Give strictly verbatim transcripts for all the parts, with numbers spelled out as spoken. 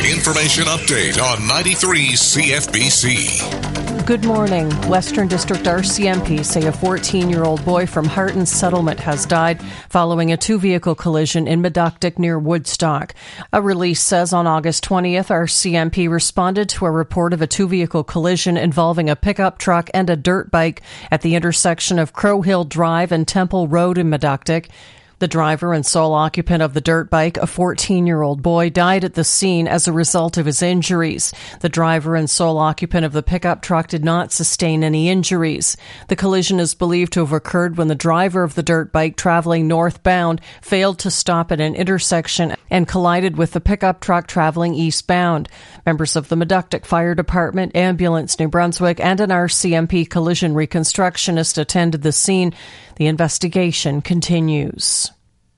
Information update on ninety-three C F B C. Good morning. Western District R C M P say a fourteen-year-old boy from Harton Settlement has died following a two-vehicle collision in Meductic near Woodstock. A release says on August twentieth, R C M P responded to a report of a two-vehicle collision involving a pickup truck and a dirt bike at the intersection of Crow Hill Drive and Temple Road in Meductic. The driver and sole occupant of the dirt bike, a fourteen-year-old boy, died at the scene as a result of his injuries. The driver and sole occupant of the pickup truck did not sustain any injuries. The collision is believed to have occurred when the driver of the dirt bike traveling northbound failed to stop at an intersection and collided with the pickup truck traveling eastbound. Members of the Meductic Fire Department, Ambulance New Brunswick, and an R C M P collision reconstructionist attended the scene. The investigation continues.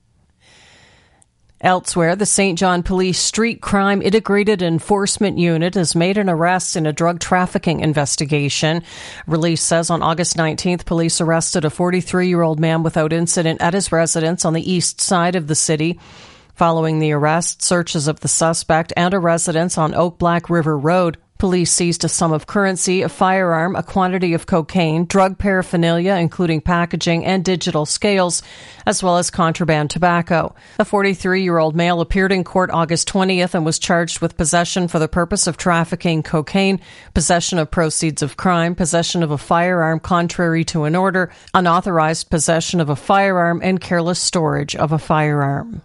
Elsewhere, the Saint John Police Street Crime Integrated Enforcement Unit has made an arrest in a drug trafficking investigation. Release says on August nineteenth, police arrested a forty-three-year-old man without incident at his residence on the east side of the city. Following the arrest, searches of the suspect and a residence on Oak Black River Road. Police seized a sum of currency, a firearm, a quantity of cocaine, drug paraphernalia, including packaging and digital scales, as well as contraband tobacco. The forty-three-year-old male appeared in court August twentieth and was charged with possession for the purpose of trafficking cocaine, possession of proceeds of crime, possession of a firearm contrary to an order, unauthorized possession of a firearm, and careless storage of a firearm.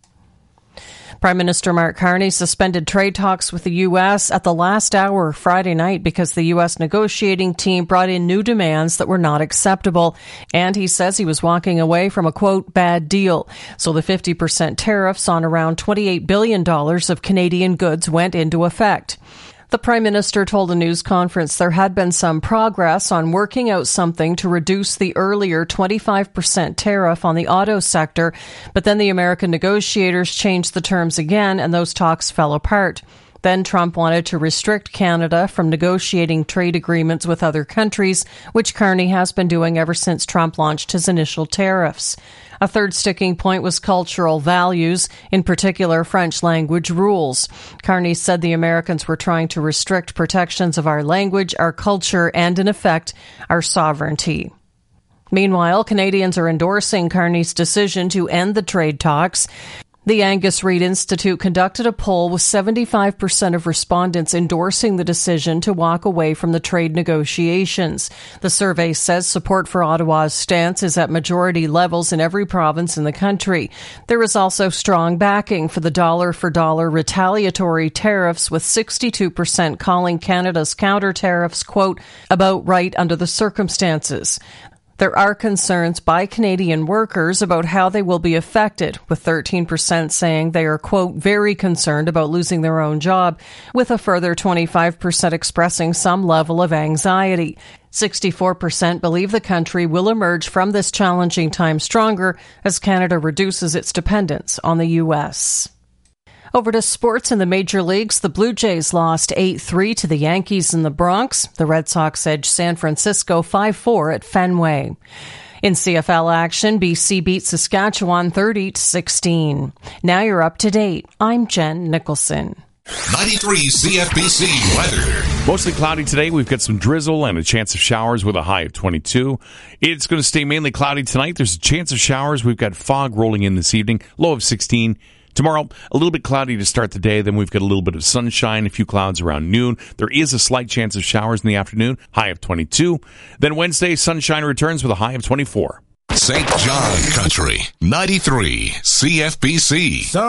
Prime Minister Mark Carney suspended trade talks with the U S at the last hour Friday night because the U S negotiating team brought in new demands that were not acceptable. And he says he was walking away from a, quote, bad deal. So the fifty percent tariffs on around twenty-eight billion dollars of Canadian goods went into effect. The Prime Minister told a news conference there had been some progress on working out something to reduce the earlier twenty-five percent tariff on the auto sector, but then the American negotiators changed the terms again and those talks fell apart. Then Trump wanted to restrict Canada from negotiating trade agreements with other countries, which Carney has been doing ever since Trump launched his initial tariffs. A third sticking point was cultural values, in particular French language rules. Carney said the Americans were trying to restrict protections of our language, our culture, and, in effect, our sovereignty. Meanwhile, Canadians are endorsing Carney's decision to end the trade talks. The Angus Reid Institute conducted a poll with seventy-five percent of respondents endorsing the decision to walk away from the trade negotiations. The survey says support for Ottawa's stance is at majority levels in every province in the country. There is also strong backing for the dollar-for-dollar retaliatory tariffs, with sixty-two percent calling Canada's counter tariffs, quote, about right under the circumstances. There are concerns by Canadian workers about how they will be affected, with thirteen percent saying they are, quote, very concerned about losing their own job, with a further twenty-five percent expressing some level of anxiety. sixty-four percent believe the country will emerge from this challenging time stronger as Canada reduces its dependence on the U S. Over to sports in the major leagues. The Blue Jays lost eight three to the Yankees in the Bronx. The Red Sox edged San Francisco five four at Fenway. In C F L action, B C beat Saskatchewan thirty to sixteen. Now you're up to date. I'm Jen Nicholson. ninety-three C F B C weather. Mostly cloudy today. We've got some drizzle and a chance of showers with a high of twenty-two. It's going to stay mainly cloudy tonight. There's a chance of showers. We've got fog rolling in this evening. Low of sixteen. Tomorrow, a little bit cloudy to start the day. Then we've got a little bit of sunshine, a few clouds around noon. There is a slight chance of showers in the afternoon, high of twenty-two. Then Wednesday, sunshine returns with a high of twenty-four. Saint John Country, ninety-three C F B C.